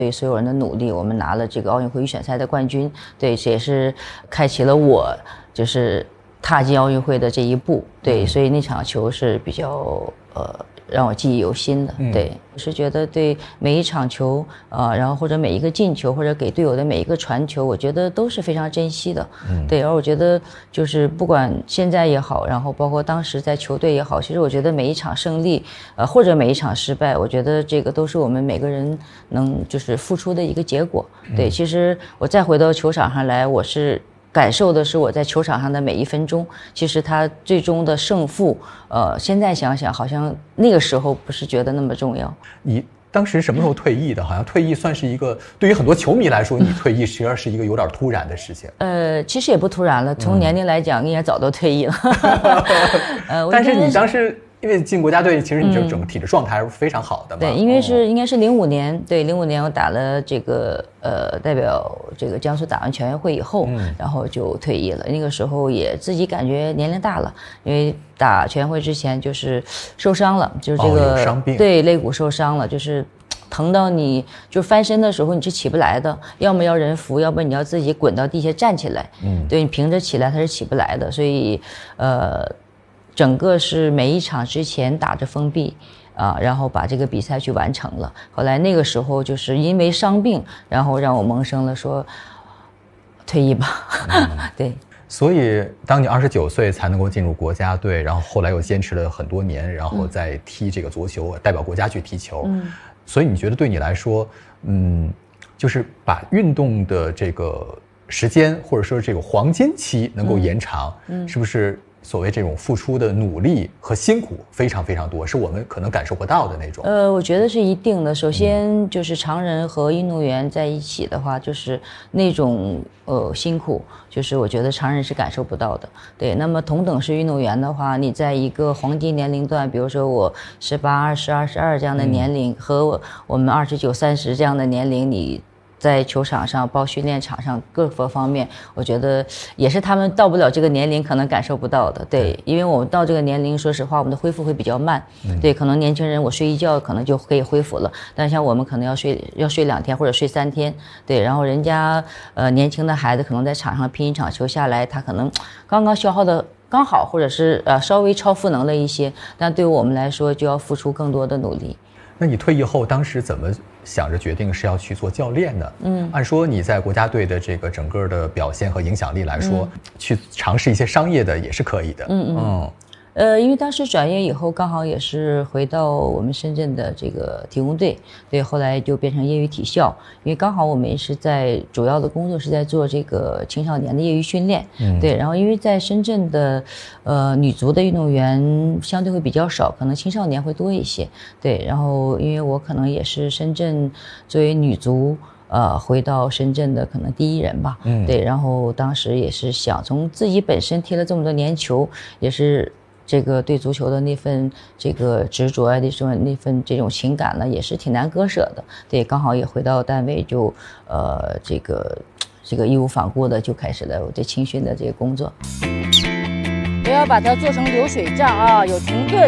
对所有人的努力，我们拿了这个奥运会预选赛的冠军，对，这也是开启了我就是踏进奥运会的这一步，对，所以那场球是比较让我记忆犹新的，对，我是觉得对每一场球然后或者每一个进球或者给队友的每一个传球，我觉得都是非常珍惜的，对，而我觉得就是不管现在也好，然后包括当时在球队也好，其实我觉得每一场胜利或者每一场失败，我觉得这个都是我们每个人能就是付出的一个结果，对，其实我再回到球场上来，我是感受的是我在球场上的每一分钟，其实他最终的胜负，现在想想好像那个时候不是觉得那么重要。 你当时什么时候退役的？好像退役算是一个对于很多球迷来说，你退役实际上是一个有点突然的事情。 其实也不突然了，从年龄来讲，应该早都退役了。 但是你当时因为进国家队，其实你整个体质状态还是非常好的嘛。 对，因为应该是05年，对，05年我打了这个代表这个江苏打完全运会以后，然后就退役了。那个时候也自己感觉年龄大了，因为打全运会之前就是受伤了，就是这个有伤病， 对，肋骨受伤了，就是疼到你就翻身的时候你是起不来的，要么要人扶，要不你要自己滚到地下站起来。对，你平着起来它是起不来的，所以整个是每一场之前打着封闭然后把这个比赛去完成了。后来那个时候就是因为伤病，然后让我萌生了说退役吧。对。 所以当你29岁才能够进入国家队，然后后来又坚持了很多年，然后再踢这个足球，代表国家去踢球。所以你觉得对你来说，就是把运动的这个时间或者说这个黄金期能够延长，是不是所谓这种付出的努力和辛苦非常非常多，是我们可能感受不到的那种？ 我觉得是一定的。首先就是常人和运动员在一起的话，就是那种辛苦，就是我觉得常人是感受不到的。对，那么同等是运动员的话，你在一个黄金年龄段，比如说我18、20、22这样的年龄，和我们29、30这样的年龄，你在球场上包训练场上各个方面，我觉得也是他们到不了这个年龄可能感受不到的。对，因为我们到这个年龄，说实话我们的恢复会比较慢。对，可能年轻人我睡一觉可能就可以恢复了，但是像我们可能要睡2天或者睡3天。对，然后人家年轻的孩子可能在场上拼一场球下来，他可能刚刚消耗的刚好，或者是稍微超负能了一些，但对于我们来说就要付出更多的努力。 那你退役后当时怎么想着决定是要去做教练呢？按说你在国家队的这个整个的表现和影响力来说，去尝试一些商业的也是可以的。 因为当时转业以后，刚好也是回到我们深圳的这个体工队，对，后来就变成业余体校。因为刚好我们也是在主要的工作是在做这个青少年的业余训练，对。然后因为在深圳的女足的运动员相对会比较少，可能青少年会多一些，对。然后因为我可能也是深圳作为女足回到深圳的可能第一人吧，对。然后当时也是想从自己本身踢了这么多年球，也是这个对足球的那份这个执着那份这种情感呢，也是挺难割舍的。对，刚好也回到单位就这个义无反顾的就开始了我对青训的这个工作。不要把它做成流水账啊，有停顿。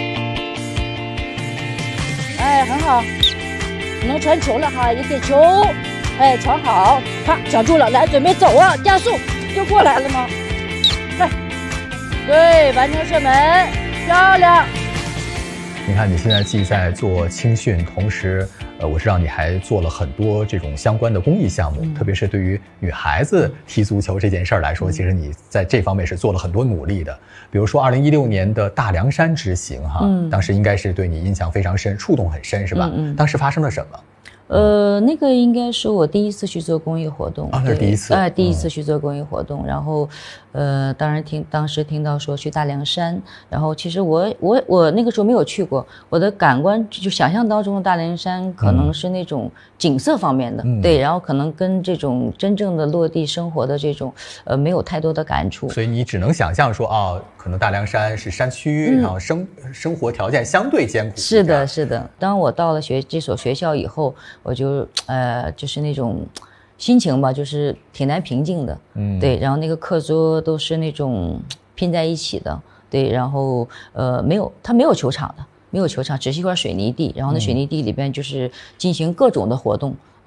哎，很好，能传球了哈，一点球，哎，传好，啪，抢住了，来，准备走啊，加速，就过来了吗？来。对，完成射门，漂亮。 你看你现在既在做青训，同时我知道你还做了很多这种相关的公益项目，特别是对于女孩子踢足球这件事儿来说，其实你在这方面是做了很多努力的。比如说2016年的大凉山之行当时应该是对你印象非常深，触动很深，是吧？当时发生了什么？ 那个应该是我第一次去做公益活动那是第一次， 第一次去做公益活动，然后当时听到说去大凉山，然后其实我那个时候没有去过，我的感官就想象当中的大凉山可能是那种景色方面的，对，然后可能跟这种真正的落地生活的这种没有太多的感触， 所以你只能想象说可能大凉山是山区，然后生活条件相对艰苦。 是的，是的。当我到了这所学校以后，我就就是那种心情吧，就是挺难平静的，对。然后那个课桌都是那种拼在一起的，对。然后它没有球场的，没有球场，只是一块水泥地。然后那水泥地里边就是进行各种的活动